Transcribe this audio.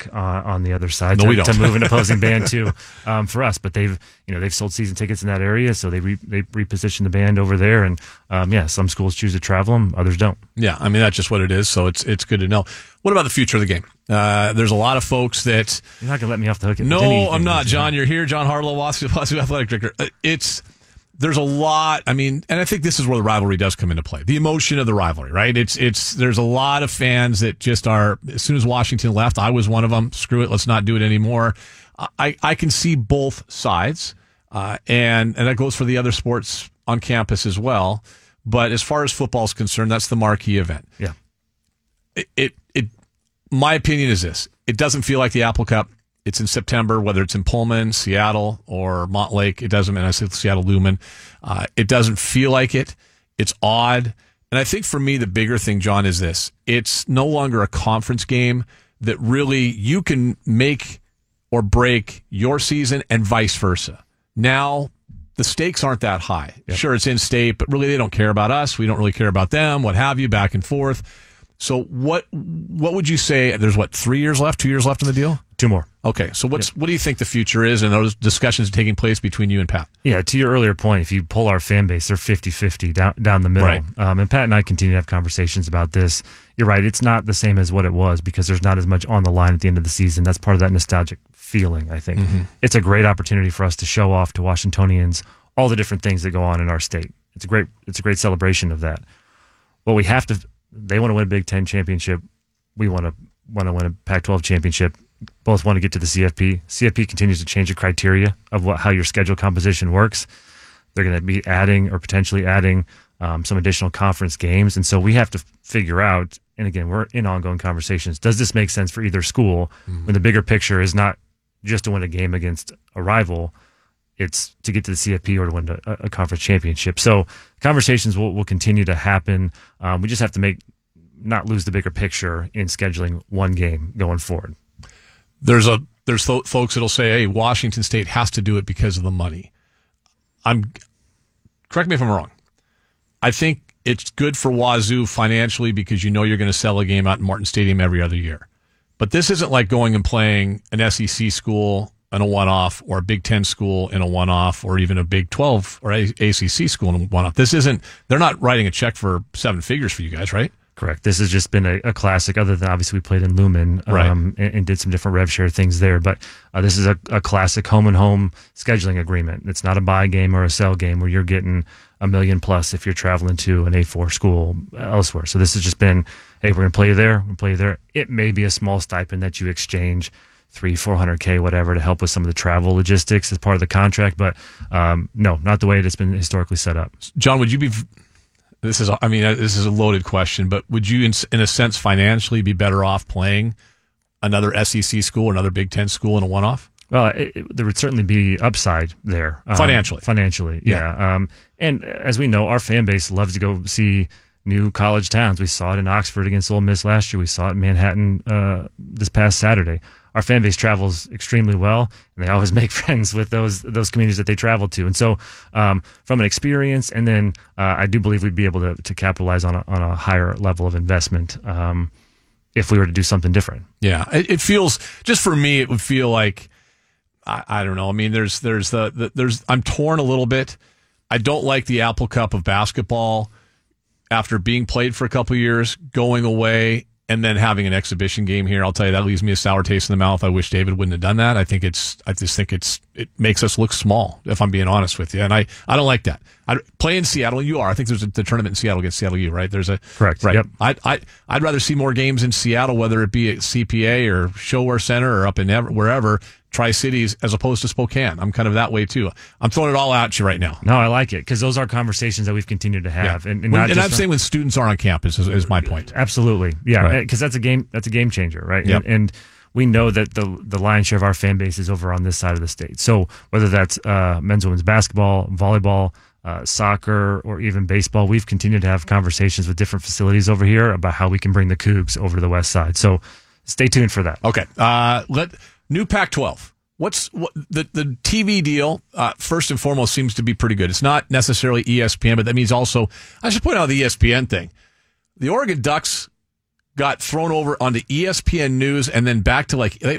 risk on the other side to move an opposing band too for us. But they've sold season tickets in that area, so they reposition the band over there. And some schools choose to travel them, others don't. Yeah, I mean that's just what it is. So it's good to know. What about the future of the game? There's a lot of folks that you're not gonna let me off the hook. No, I'm not. John, you're here. John Harlow, Wassoo Athletic Director. There's a lot. I mean, and I think this is where the rivalry does come into play. The emotion of the rivalry, right? There's a lot of fans that just are, as soon as Washington left, I was one of them. Screw it. Let's not do it anymore. I can see both sides. And that goes for the other sports on campus as well. But as far as football is concerned, that's the marquee event. Yeah. My opinion is this. It doesn't feel like the Apple Cup. It's in September, whether it's in Pullman, Seattle, or Montlake. It doesn't matter. I said Seattle Lumen. It doesn't feel like it. It's odd. And I think for me, the bigger thing, John, is this. It's no longer a conference game that really you can make or break your season and vice versa. Now, the stakes aren't that high. Yep. Sure, it's in state, but really they don't care about us. We don't really care about them, what have you, back and forth. So what would you say? There's 3 years left, 2 years left in the deal? 2 more. Okay, so what do you think the future is, and those discussions taking place between you and Pat? Yeah, to your earlier point, if you pull our fan base, they're 50-50 down the middle. Right. And Pat and I continue to have conversations about this. You're right, it's not the same as what it was because there's not as much on the line at the end of the season. That's part of that nostalgic feeling, I think. Mm-hmm. It's a great opportunity for us to show off to Washingtonians all the different things that go on in our state. It's a great celebration of that. Well, we have to. They want to win a Big Ten championship. We want to win a Pac-12 championship. Both want to get to the CFP. CFP continues to change the criteria of how your schedule composition works. They're going to be adding or potentially adding some additional conference games. And so we have to figure out, and again, we're in ongoing conversations, does this make sense for either school when the bigger picture is not just to win a game against a rival, it's to get to the CFP or to win a conference championship. So conversations will continue to happen. We just have to not lose the bigger picture in scheduling one game going forward. There's folks that'll say, "Hey, Washington State has to do it because of the money." Correct me if I'm wrong. I think it's good for Wazoo financially because you're going to sell a game out in Martin Stadium every other year. But this isn't like going and playing an SEC school in a one-off, or a Big Ten school in a one-off, or even a Big 12 or ACC school in a one-off. They're not writing a check for 7 figures for you guys, right? Correct. This has just been a classic, other than obviously we played in Lumen and did some different rev share things there. But this is a classic home-and-home scheduling agreement. It's not a buy game or a sell game where you're getting $1 million plus if you're traveling to an A4 school elsewhere. So this has just been, hey, we're going to play you there, we're going to play you there. It may be a small stipend that you exchange, $300,000-$400,000, whatever, to help with some of the travel logistics as part of the contract. But no, not the way it's been historically set up. John, would you be... This is a loaded question, but would you, in a sense, financially be better off playing another SEC school or another Big Ten school in a one-off? Well, there would certainly be upside there. Financially, yeah. And as we know, our fan base loves to go see new college towns. We saw it in Oxford against Ole Miss last year. We saw it in Manhattan this past Saturday. Our fan base travels extremely well, and they always make friends with those communities that they travel to. And so from an experience, and then I do believe we'd be able to capitalize on a higher level of investment if we were to do something different. Yeah, it feels, just for me, it would feel like, I don't know. I mean, I'm torn a little bit. I don't like the Apple Cup of basketball after being played for a couple of years, going away, and then having an exhibition game here. I'll tell you, that leaves me a sour taste in the mouth. I wish David wouldn't have done that. I just think it makes us look small, if I'm being honest with you. And I don't like that. I play in Seattle. You are. I think there's the tournament in Seattle against Seattle U, right? Correct. Right. Yep. I'd rather see more games in Seattle, whether it be at CPA or Showware Center or up in wherever, Tri-Cities, as opposed to Spokane. I'm kind of that way too. I'm throwing it all at you right now. No, I like it because those are conversations that we've continued to have. Yeah. And I'm saying when students are on campus is my point. Absolutely. Yeah. Because that's a game changer, right? Yep. And we know that the lion's share of our fan base is over on this side of the state. So whether that's men's, women's basketball, volleyball, soccer, or even baseball, we've continued to have conversations with different facilities over here about how we can bring the Cougs over to the west side. So stay tuned for that. Okay. New Pac-12. What's the TV deal? First and foremost, seems to be pretty good. It's not necessarily ESPN, but that means also, I should point out the ESPN thing. The Oregon Ducks got thrown over onto ESPN News and then back to